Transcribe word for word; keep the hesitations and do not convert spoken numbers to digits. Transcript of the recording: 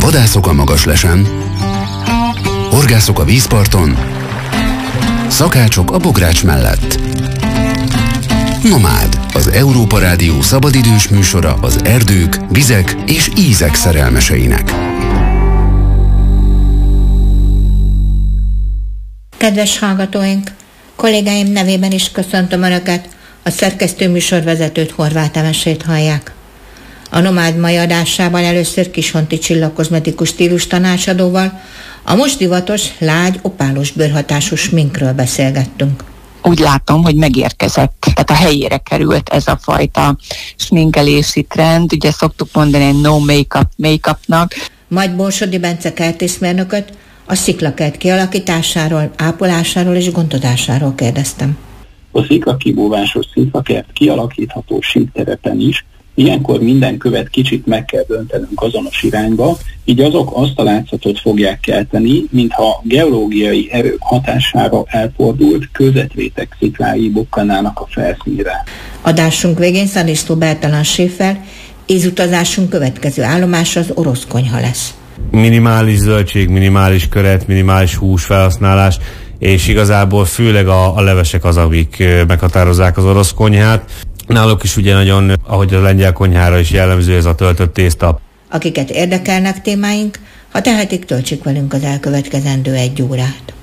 Vadászok a Magaslesen, horgászok a vízparton, szakácsok a bogrács mellett. Nomád, az Európa Rádió szabadidős műsora az erdők, vizek és ízek szerelmeseinek. Kedves hallgatóink, kollégáim nevében is köszöntöm Önöket, a szerkesztő műsorvezetőt, Horváth Emesét hallják. A Nomád mai adásában először Kishonti Csilla kozmetikus stílus tanácsadóval a most divatos, lágy, opálos bőrhatású sminkről beszélgettünk. Úgy látom, hogy megérkezett, tehát a helyére került ez a fajta sminkelési trend, ugye szoktuk mondani egy no make-up make-upnak. Majd Borsodi Bence kertészmérnököt a sziklakert kialakításáról, ápolásáról és gondozásáról kérdeztem. A sziklakibúvásos sziklakert kialakítható síkterepen is, ilyenkor minden követ kicsit meg kell döntenünk azonos irányba, így azok azt a látszatot fogják kelteni, mintha geológiai erők hatására elfordult kőzetréteg sziklái bukkanának a felszínre. Adásunk végén Szaniszló Bertalan séffel ízutazásunk következő állomása az orosz konyha lesz. Minimális zöldség, minimális köret, minimális hús felhasználás, és igazából főleg a, a levesek az, amik meghatározzák az orosz konyhát. Náluk is ugye nagyon, ahogy a lengyel konyhára is jellemző, ez a töltött tészta. Akiket érdekelnek témáink, ha tehetik, töltsék velünk az elkövetkezendő egy órát.